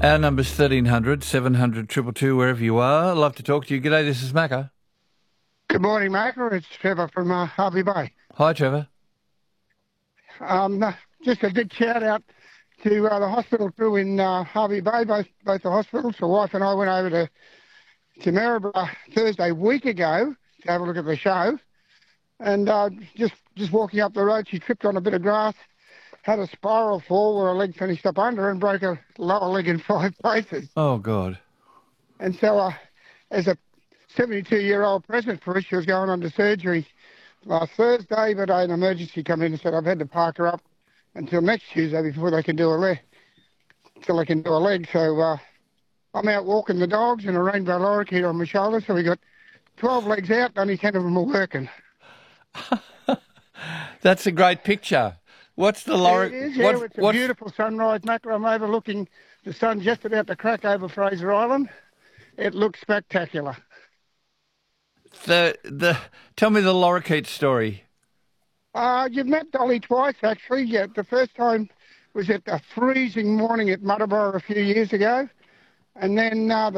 Our number's 1300 700 222, wherever you are. Love to talk to you. G'day, this is Macca. Good morning, Macca. It's Trevor from Harvey Bay. Hi, Trevor. Just a big shout out to the hospital crew in Harvey Bay, both the hospitals. The wife and I went over to Maryborough Thursday week ago to have a look at the show. And just walking up the road, she tripped on a bit of grass, had a spiral fall where her leg finished up under and broke her lower leg in 5 places. Oh, God. And so as a 72-year-old present for her, she was going under surgery last Thursday, but an emergency come in and said I've had to park her up until next Tuesday before they can do a leg. So I'm out walking the dogs and a rainbow lorikeet on my shoulder, so we got 12 legs out, only 10 of them are working. That's a great picture. What's the lorikeet? It is, yeah. It's a beautiful sunrise, Macca. I'm overlooking the sun just about to crack over Fraser Island. It looks spectacular. Tell me the lorikeet story. You've met Dolly twice, actually. Yeah, the first time was at a freezing morning at Muddaborough a few years ago. And then the